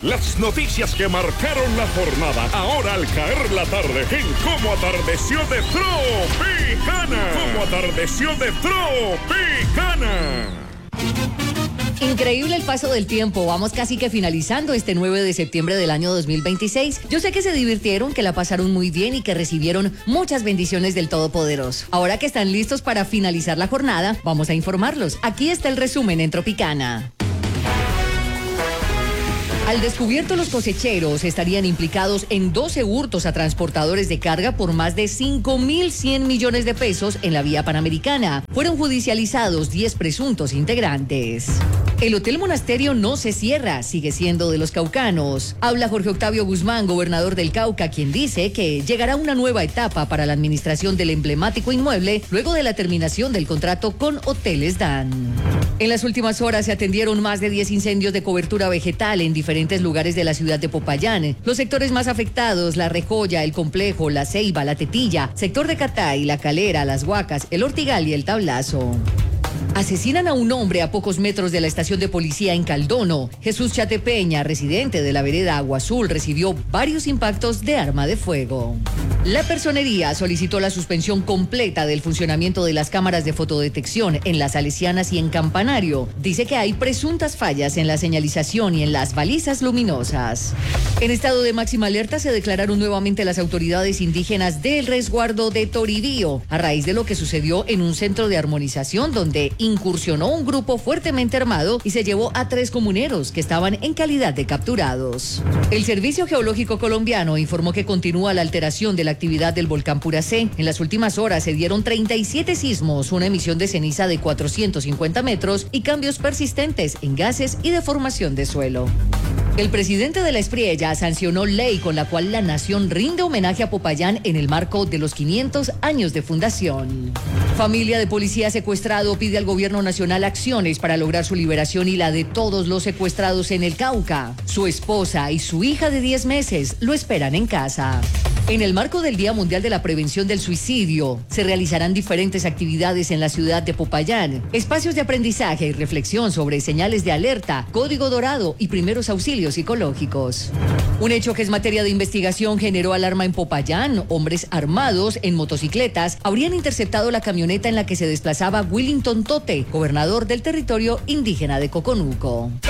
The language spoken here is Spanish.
Las noticias que marcaron la jornada, ahora al caer la tarde, en Cómo Atardeció de Tropicana. Cómo Atardeció de Tropicana. Increíble el paso del tiempo, vamos casi que finalizando este 9 de septiembre del año 2026. Yo sé que se divirtieron, que la pasaron muy bien y que recibieron muchas bendiciones del Todopoderoso. Ahora que están listos para finalizar la jornada, vamos a informarlos. Aquí está el resumen en Tropicana. Al descubierto, los cosecheros estarían implicados en 12 hurtos a transportadores de carga por más de 5.100 millones de pesos en la vía panamericana. Fueron judicializados 10 presuntos integrantes. El Hotel Monasterio no se cierra, sigue siendo de los caucanos. Habla Jorge Octavio Guzmán, gobernador del Cauca, quien dice que llegará una nueva etapa para la administración del emblemático inmueble luego de la terminación del contrato con Hoteles Dan. En las últimas horas se atendieron más de 10 incendios de cobertura vegetal en diferentes lugares de la ciudad de Popayán. Los sectores más afectados: La Rejoya, El Complejo, La Ceiba, La Tetilla, sector de Catay, La Calera, Las Huacas, El Ortigal y El Tablazo. Asesinan a un hombre a pocos metros de la estación de policía en Caldono. Jesús Chatepeña, residente de la vereda Agua Azul, recibió varios impactos de arma de fuego. La Personería solicitó la suspensión completa del funcionamiento de las cámaras de fotodetección en Las Salesianas y en Campanario. Dice que hay presuntas fallas en la señalización y en las balizas luminosas. En estado de máxima alerta se declararon nuevamente las autoridades indígenas del resguardo de Toribío, a raíz de lo que sucedió en un centro de armonización donde incursionó un grupo fuertemente armado y se llevó a 3 comuneros que estaban en calidad de capturados. El Servicio Geológico Colombiano informó que continúa la alteración de la actividad del volcán Puracé. En las últimas horas se dieron 37 sismos, una emisión de ceniza de 450 metros y cambios persistentes en gases y deformación de suelo. El presidente de la Espriella sancionó ley con la cual la nación rinde homenaje a Popayán en el marco de los 500 años de fundación. Familia de policía secuestrado pide al gobierno nacional acciones para lograr su liberación y la de todos los secuestrados en el Cauca. Su esposa y su hija de 10 meses lo esperan en casa. En el marco del Día Mundial de la Prevención del Suicidio, se realizarán diferentes actividades en la ciudad de Popayán. Espacios de aprendizaje y reflexión sobre señales de alerta, código dorado y primeros auxilios psicológicos. Un hecho que es materia de investigación generó alarma en Popayán. Hombres armados en motocicletas habrían interceptado la camioneta en la que se desplazaba Willington Tote, gobernador del territorio indígena de Coconuco.